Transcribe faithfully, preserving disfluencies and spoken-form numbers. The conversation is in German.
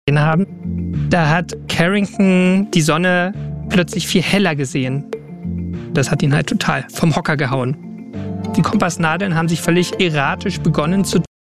haben, da hat Carrington die Sonne plötzlich viel heller gesehen. Das hat ihn halt total vom Hocker gehauen. Die Kompassnadeln haben sich völlig erratisch begonnen zu